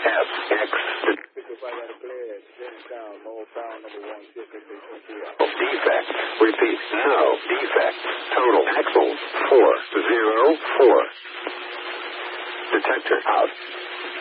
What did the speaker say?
FX. Defect. Repeat. No defect. Total axles 404. Detector out.